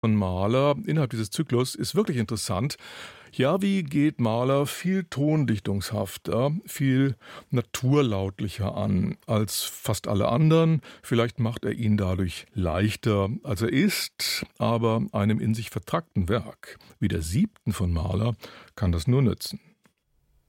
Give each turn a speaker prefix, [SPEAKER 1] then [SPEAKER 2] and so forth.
[SPEAKER 1] Von Mahler innerhalb dieses Zyklus ist wirklich interessant. Ja, wie geht Mahler viel tondichtungshafter, viel naturlautlicher an als fast alle anderen. Vielleicht macht er ihn dadurch leichter, als er ist, aber einem in sich vertrackten Werk wie der 7. von Mahler kann das nur nützen.